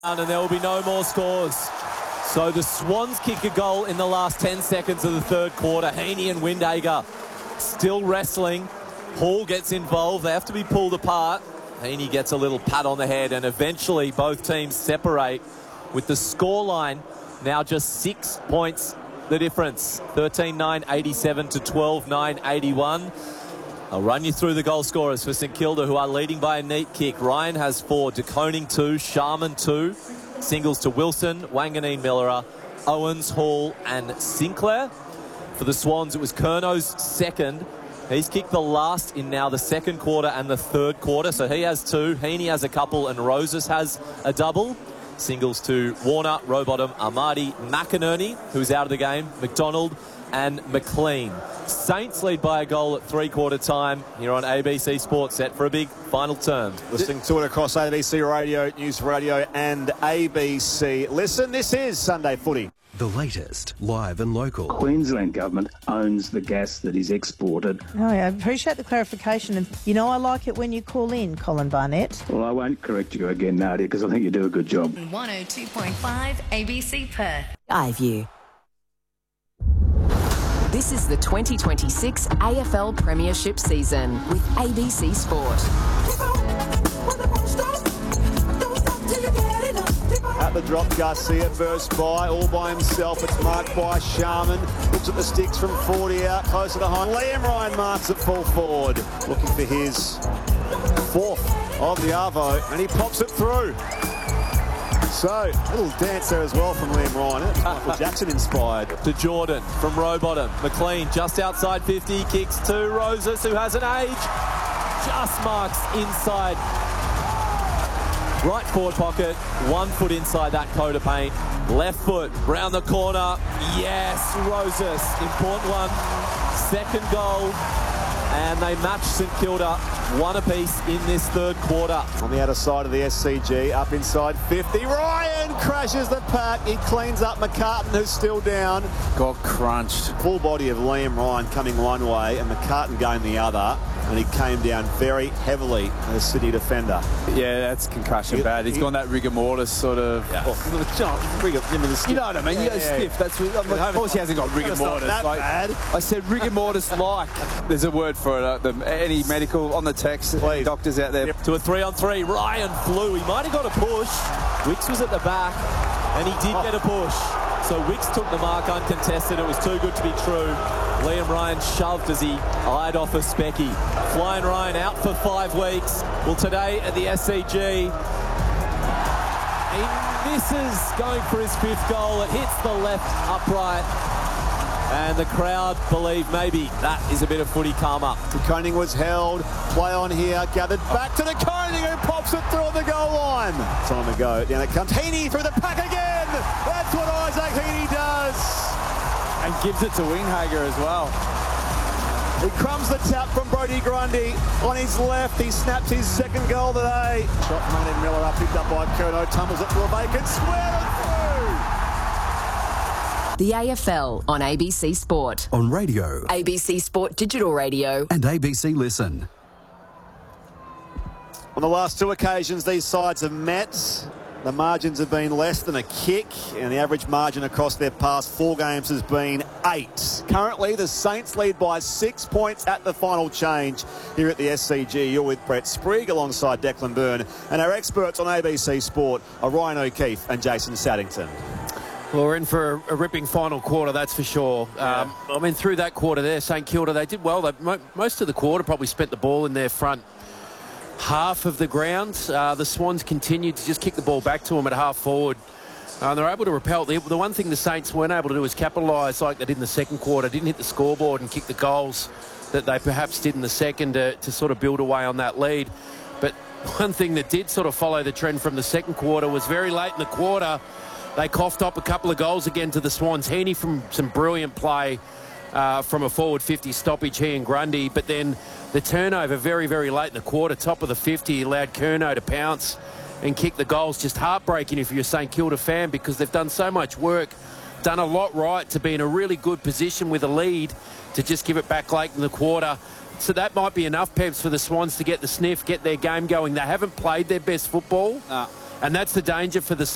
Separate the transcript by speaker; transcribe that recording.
Speaker 1: And there will be no more scores. So the Swans kick a goal in the last 10 seconds of the third quarter. Heaney and Windhager still wrestling. Hall gets involved. They have to be pulled apart. Heaney gets a little pat on the head, and eventually both teams separate with the scoreline now just 6 points the difference. 13-9, 87 to 12-9, 81. I'll run you through the goal scorers for St Kilda, who are leading by a neat kick. Ryan has 4, De Koning 2, Sharman 2. Singles to Wilson, Wanganeen, Millerer, Owens, Hall and Sinclair. For the Swans, it was Curno's second. He's kicked the last in now the second quarter and the third quarter, so he has 2. Heaney has a couple and Roses has a double. Singles to Warner, Rowbottom, Amadi, McInerney, who's out of the game, McDonald and McLean. Saints lead by a goal at three-quarter time here on ABC Sports, set for a big final term.
Speaker 2: Listening to it across ABC Radio, News Radio and ABC. Listen, this is Sunday Footy.
Speaker 3: The latest, live and local.
Speaker 4: Queensland Government owns the gas that is exported.
Speaker 5: Oh, yeah, I appreciate the clarification. And, you know, I like it when you call in, Colin Barnett.
Speaker 4: Well, I won't correct you again, Nadia, because I think you do a good job.
Speaker 6: 102.5 ABC Perth.
Speaker 7: iView. This is the 2026 AFL Premiership season with ABC Sport.
Speaker 2: At the drop, Garcia bursts by, all by himself. It's marked by Sharman. Looks at the sticks from 40 out, closer to home. Liam Ryan marks at full forward. Looking for his 4th of the Arvo, and he pops it through. So, a little dance there as well from Liam Ryan. It's Michael Jackson inspired.
Speaker 1: To Jordan from Rowbottom. McLean just outside 50, kicks to Roses, who has an age. Just marks inside. Right forward pocket, 1 foot inside that coat of paint. Left foot, round the corner. Yes, Roses, important one. Second goal. And they match St Kilda 1 apiece in this third quarter.
Speaker 2: On the outer side of the SCG, up inside 50. Ryan crashes the pack. He cleans up McCartan, who's still down.
Speaker 8: Got crunched.
Speaker 2: Full body of Liam Ryan coming one way and McCartan going the other. And he came down very heavily as Sydney defender.
Speaker 8: Yeah, that's concussion bad. He's gone that rigor mortis sort of.
Speaker 2: Yeah.
Speaker 8: You know what I mean? You go stiff. That's what, of course he hasn't got rigor mortis.
Speaker 2: Not that bad.
Speaker 8: I said rigor mortis like. There's a word for it. Any medical on the text,
Speaker 2: please.
Speaker 8: Doctors out there.
Speaker 1: To a 3-on-3, Ryan flew. He might have got a push. Wicks was at the back, and he did get a push. So Wicks took the mark uncontested. It was too good to be true. Liam Ryan shoved as he eyed off a specky. Flying Ryan out for 5 weeks. Well, today at the SCG, he misses going for his 5th goal. It hits the left upright. And the crowd believe maybe that is a bit of footy karma.
Speaker 2: De Koning was held. Play on here. Gathered back to De Koning, who pops it through the goal line. Time to go. Down it comes. Heaney through the pack again. That's what Isaac Heaney does.
Speaker 8: And gives it to Windhager as well.
Speaker 2: He crumbs the tap from Brodie Grundy. On his left, he snaps his 2nd goal today. Shot from Wanganeen, Millerer, picked up by Curnow. Tumbles it to a vacant square and through.
Speaker 7: The AFL on ABC Sport.
Speaker 3: On radio.
Speaker 7: ABC Sport Digital Radio.
Speaker 3: And ABC Listen.
Speaker 2: On the last 2 occasions these sides have met, the margins have been less than a kick, and the average margin across their past 4 games has been 8. Currently, the Saints lead by 6 points at the final change here at the SCG. You're with Brett Sprigg alongside Declan Byrne, and our experts on ABC Sport are Ryan O'Keefe and Jason Saddington.
Speaker 9: Well, we're in for a ripping final quarter, that's for sure.
Speaker 2: Yeah.
Speaker 9: I mean, through that quarter there, St Kilda, they did well. Most of the quarter probably spent the ball in their front half of the ground. The Swans continued to just kick the ball back to them at half forward. They're able to repel. The one thing the Saints weren't able to do is capitalise like they did in the second quarter. Didn't hit the scoreboard and kick the goals that they perhaps did in the second to sort of build away on that lead. But one thing that did sort of follow the trend from the second quarter was very late in the quarter, they coughed up a couple of goals again to the Swans. Heaney from some brilliant play from a forward 50 stoppage, he and Grundy. But then the turnover very, very late in the quarter, top of the 50, allowed Curnow to pounce and kick the goals. Just heartbreaking if you're a St Kilda fan, because they've done so much work, done a lot right to be in a really good position with a lead, to just give it back late in the quarter. So that might be enough, Pevs, for the Swans to get the sniff, get their game going. They haven't played their best football, and that's the danger for the